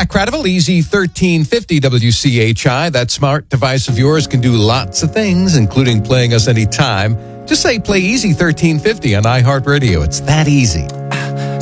Jack Cradiville, Easy 1350 WCHI. That smart device of yours can do lots of things, including playing us anytime. Just say play Easy 1350 on iHeartRadio. It's that easy.